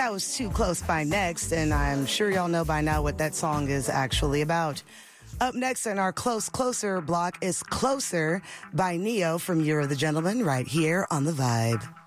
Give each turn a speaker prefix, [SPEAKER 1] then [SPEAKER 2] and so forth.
[SPEAKER 1] That was Too Close by Next, and I'm sure y'all know by now what that song is actually about. Up next in our Closer block is Closer by Neo from Year of the Gentleman right here on The Vibe.